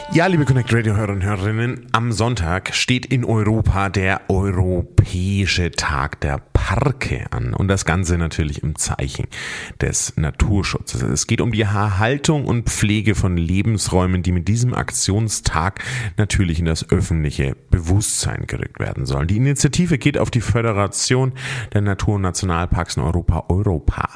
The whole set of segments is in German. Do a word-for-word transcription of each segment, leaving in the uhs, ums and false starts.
Ja, liebe Connect Radio Hörer und Hörerinnen, am Sonntag steht in Europa der Europäische Tag der Parke an und das Ganze natürlich im Zeichen des Naturschutzes. Es geht um die Erhaltung und Pflege von Lebensräumen, die mit diesem Aktionstag natürlich in das öffentliche Bewusstsein gerückt werden sollen. Die Initiative geht auf die Föderation der Natur- und Nationalparks in Europa, Europa.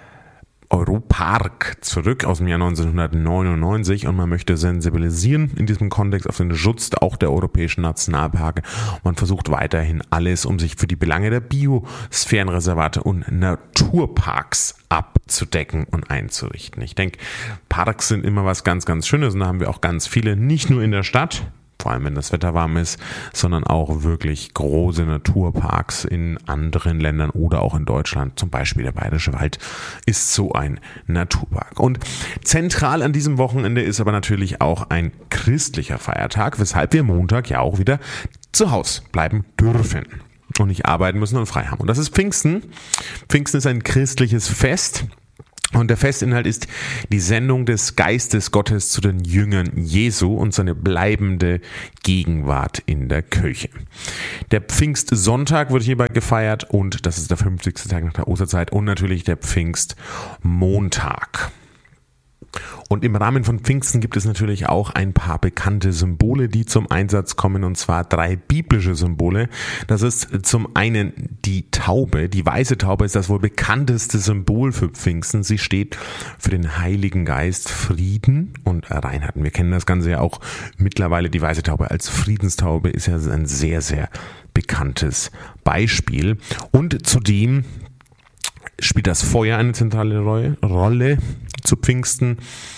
Europark zurück aus dem Jahr neunzehnhundertneunundneunzig und man möchte sensibilisieren in diesem Kontext auf den Schutz auch der europäischen Nationalparke. Man versucht weiterhin alles, um sich für die Belange der Biosphärenreservate und Naturparks abzudecken und einzurichten. Ich denke, Parks sind immer was ganz, ganz Schönes und da haben wir auch ganz viele, nicht nur in der Stadt, vor allem wenn das Wetter warm ist, sondern auch wirklich große Naturparks in anderen Ländern oder auch in Deutschland. Zum Beispiel der Bayerische Wald ist so ein Naturpark. Und zentral an diesem Wochenende ist aber natürlich auch ein christlicher Feiertag, weshalb wir Montag ja auch wieder zu Hause bleiben dürfen und nicht arbeiten müssen und frei haben. Und das ist Pfingsten. Pfingsten ist ein christliches Fest. Und der Festinhalt ist die Sendung des Geistes Gottes zu den Jüngern Jesu und seine bleibende Gegenwart in der Kirche. Der Pfingstsonntag wird hierbei gefeiert und das ist der fünfzigste Tag nach der Osterzeit und natürlich der Pfingstmontag. Und im Rahmen von Pfingsten gibt es natürlich auch ein paar bekannte Symbole, die zum Einsatz kommen, und zwar drei biblische Symbole. Das ist zum einen die Taube. Die weiße Taube ist das wohl bekannteste Symbol für Pfingsten. Sie steht für den Heiligen Geist, Frieden und Reinheit. Wir kennen das Ganze ja auch mittlerweile. Die weiße Taube als Friedenstaube ist ja ein sehr, sehr bekanntes Beispiel. Und zudem spielt das Feuer eine zentrale Rolle zu Pfingsten.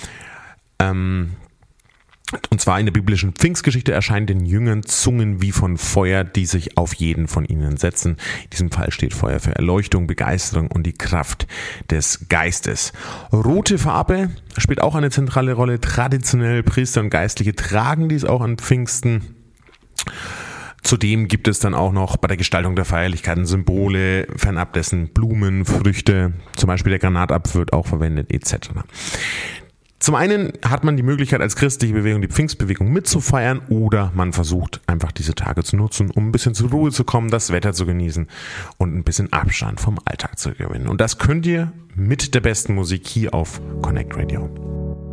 Ähm, und zwar in der biblischen Pfingstgeschichte erscheinen den Jüngern Zungen wie von Feuer, die sich auf jeden von ihnen setzen. In diesem Fall steht Feuer für Erleuchtung, Begeisterung und die Kraft des Geistes. Rote Farbe spielt auch eine zentrale Rolle. Traditionell Priester und Geistliche tragen dies auch an Pfingsten. Zudem gibt es dann auch noch bei der Gestaltung der Feierlichkeiten Symbole, fernab dessen Blumen, Früchte, zum Beispiel der Granatapfel wird auch verwendet et cetera. Zum einen hat man die Möglichkeit als christliche Bewegung die Pfingstbewegung mitzufeiern oder man versucht einfach diese Tage zu nutzen, um ein bisschen zur Ruhe zu kommen, das Wetter zu genießen und ein bisschen Abstand vom Alltag zu gewinnen. Und das könnt ihr mit der besten Musik hier auf Connect Radio.